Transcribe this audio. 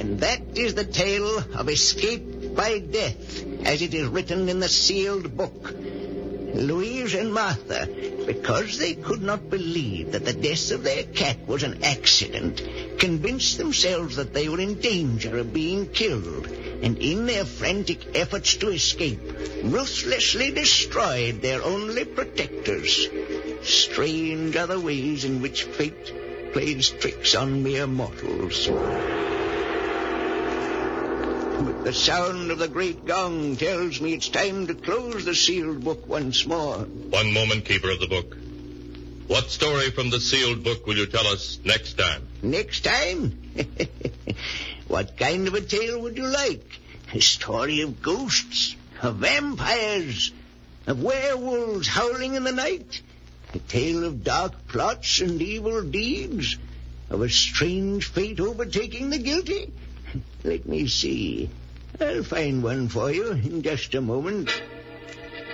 And that is the tale of escape by death, as it is written in the sealed book. Louise and Martha, because they could not believe that the death of their cat was an accident, convinced themselves that they were in danger of being killed, and in their frantic efforts to escape, ruthlessly destroyed their only protectors. Strange are the ways in which fate plays tricks on mere mortals. But the sound of the great gong tells me it's time to close the sealed book once more. One moment, keeper of the book. What story from the sealed book will you tell us next time? Next time? What kind of a tale would you like? A story of ghosts, of vampires, of werewolves howling in the night? A tale of dark plots and evil deeds? Of a strange fate overtaking the guilty? Let me see. I'll find one for you in just a moment.